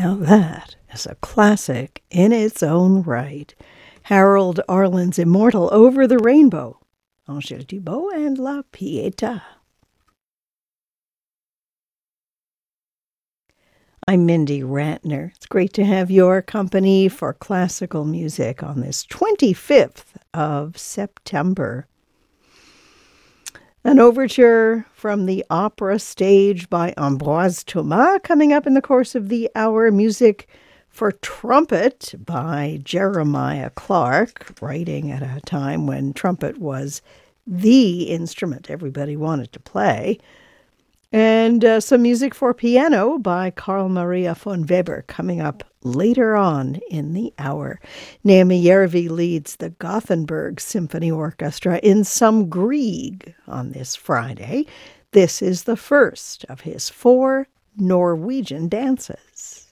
Now that is a classic in its own right. Harold Arlen's immortal Over the Rainbow. Angèle Dubot and La Pietà. I'm Mindy Rantner. It's great to have your company for classical music on this 25th of September. An overture from the opera stage by Ambroise Thomas coming up in the course of the hour. Music for trumpet by Jeremiah Clark, writing at a time when trumpet was the instrument everybody wanted to play. And some music for piano by Carl Maria von Weber coming up later on in the hour. Naomi Järvi leads the Gothenburg Symphony Orchestra in some Grieg on this Friday. This is the first of his 4 Norwegian dances.